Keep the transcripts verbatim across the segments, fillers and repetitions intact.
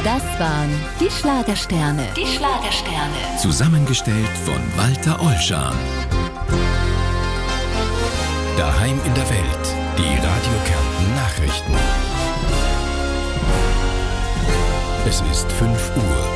Das waren die Schlagersterne. Die Schlagersterne. Zusammengestellt von Walter Ollschan. Daheim in der Welt. Die Radio Kärnten Nachrichten. Es ist fünf Uhr.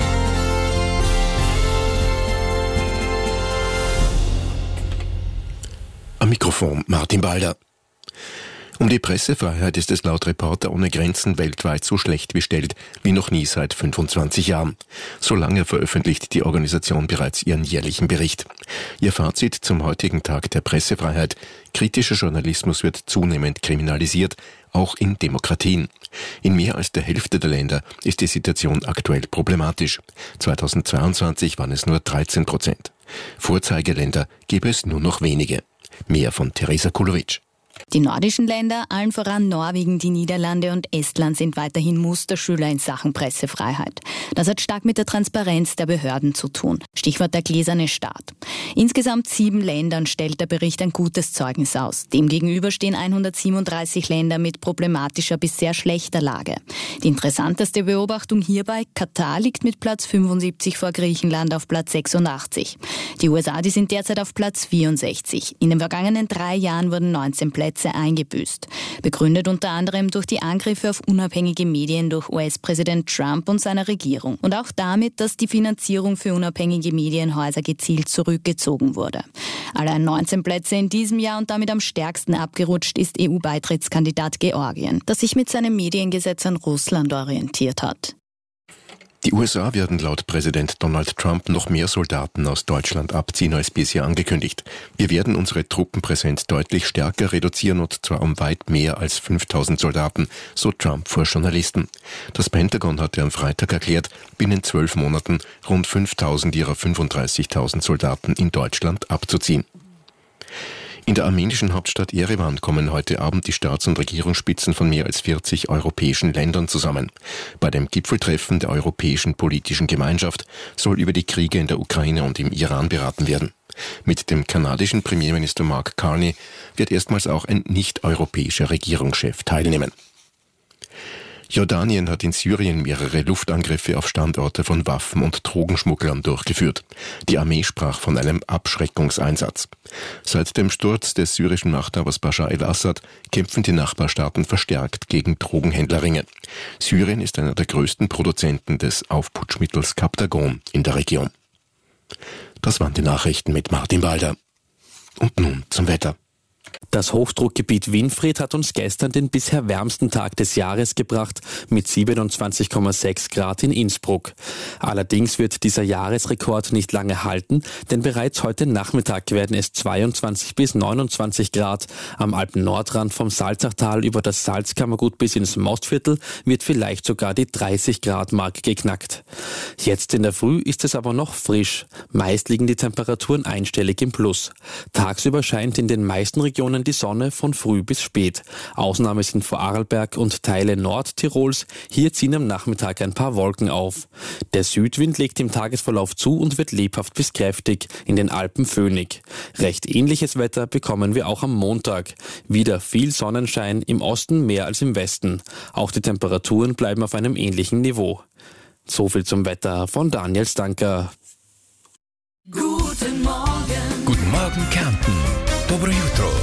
Am Mikrofon Martin Balder. Um die Pressefreiheit ist es laut Reporter ohne Grenzen weltweit so schlecht bestellt wie noch nie seit fünfundzwanzig Jahren. So lange veröffentlicht die Organisation bereits ihren jährlichen Bericht. Ihr Fazit zum heutigen Tag der Pressefreiheit: Kritischer Journalismus wird zunehmend kriminalisiert, auch in Demokratien. In mehr als der Hälfte der Länder ist die Situation aktuell problematisch. zweitausendzweiundzwanzig waren es nur dreizehn Prozent. Vorzeigeländer gäbe es nur noch wenige. Mehr von Theresa Kulowitsch. Die nordischen Länder, allen voran Norwegen, die Niederlande und Estland, sind weiterhin Musterschüler in Sachen Pressefreiheit. Das hat stark mit der Transparenz der Behörden zu tun. Stichwort der gläserne Staat. Insgesamt sieben Ländern stellt der Bericht ein gutes Zeugnis aus. Demgegenüber stehen hundertsiebenunddreißig Länder mit problematischer bis sehr schlechter Lage. Die interessanteste Beobachtung hierbei: Katar liegt mit Platz fünfundsiebzig vor Griechenland auf Platz sechsundachtzig. Die U S A, die sind derzeit auf Platz vierundsechzig. In den vergangenen drei Jahren wurden neunzehn Plätze eingebüßt. Begründet unter anderem durch die Angriffe auf unabhängige Medien durch U S-Präsident Trump und seine Regierung. Und auch damit, dass die Finanzierung für unabhängige Medienhäuser gezielt zurückgezogen wurde. Allein neunzehn Plätze in diesem Jahr und damit am stärksten abgerutscht ist E U-Beitrittskandidat Georgien, das sich mit seinem Mediengesetz an Russland orientiert hat. Die U S A werden laut Präsident Donald Trump noch mehr Soldaten aus Deutschland abziehen als bisher angekündigt. Wir werden unsere Truppenpräsenz deutlich stärker reduzieren, und zwar um weit mehr als fünftausend Soldaten, so Trump vor Journalisten. Das Pentagon hatte am Freitag erklärt, binnen zwölf Monaten rund fünftausend ihrer fünfunddreißigtausend Soldaten in Deutschland abzuziehen. In der armenischen Hauptstadt Jerewan kommen heute Abend die Staats- und Regierungsspitzen von mehr als vierzig europäischen Ländern zusammen. Bei dem Gipfeltreffen der Europäischen Politischen Gemeinschaft soll über die Kriege in der Ukraine und im Iran beraten werden. Mit dem kanadischen Premierminister Mark Carney wird erstmals auch ein nicht-europäischer Regierungschef teilnehmen. Jordanien hat in Syrien mehrere Luftangriffe auf Standorte von Waffen- und Drogenschmugglern durchgeführt. Die Armee sprach von einem Abschreckungseinsatz. Seit dem Sturz des syrischen Machthabers Bashar el-Assad kämpfen die Nachbarstaaten verstärkt gegen Drogenhändlerringe. Syrien ist einer der größten Produzenten des Aufputschmittels Captagon in der Region. Das waren die Nachrichten mit Martin Balder. Und nun zum Wetter. Das Hochdruckgebiet Winfried hat uns gestern den bisher wärmsten Tag des Jahres gebracht mit siebenundzwanzig Komma sechs Grad in Innsbruck. Allerdings wird dieser Jahresrekord nicht lange halten, denn bereits heute Nachmittag werden es zweiundzwanzig bis neunundzwanzig Grad. Am Alpen-Nordrand vom Salzachtal über das Salzkammergut bis ins Mostviertel wird vielleicht sogar die dreißig Grad Mark geknackt. Jetzt in der Früh ist es aber noch frisch. Meist liegen die Temperaturen einstellig im Plus. Tagsüber scheint in den meisten Regionen die Sonne von früh bis spät. Ausnahme sind Vorarlberg und Teile Nordtirols. Hier ziehen am Nachmittag ein paar Wolken auf. Der Südwind legt im Tagesverlauf zu und wird lebhaft bis kräftig, in den Alpen föhnig. Recht ähnliches Wetter bekommen wir auch am Montag. Wieder viel Sonnenschein, im Osten mehr als im Westen. Auch die Temperaturen bleiben auf einem ähnlichen Niveau. So viel zum Wetter von Daniel Stanker. Guten Morgen. Guten Morgen, Kärnten. Dobro jutro.